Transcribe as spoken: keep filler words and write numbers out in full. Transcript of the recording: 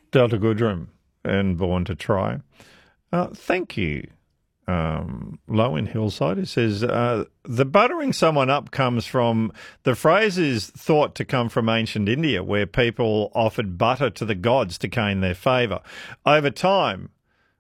Delta Goodrum and Born to Try. Uh, thank you, um, Low in Hillside. It says, uh, the buttering someone up comes from, the phrase is thought to come from ancient India, where people offered butter to the gods to gain their favour. Over time,